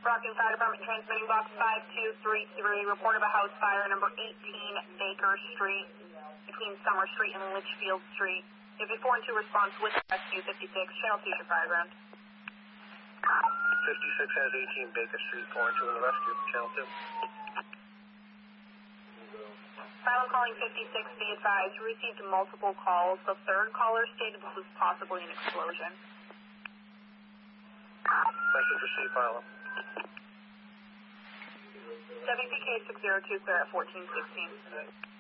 Brockton Fire Department transmitting box 5233, report of a house fire number 18 Baker Street between Summer Street and Litchfield Street. If a 4 and 2 response with rescue 56, channel 2 to fire ground. 56 has 18 Baker Street, 4 and 2 in the rescue, channel 2. Silent calling 56, be advised, we received multiple calls. The third caller stated this was possibly an explosion. Message received, file. WPK 602 clear at 1416.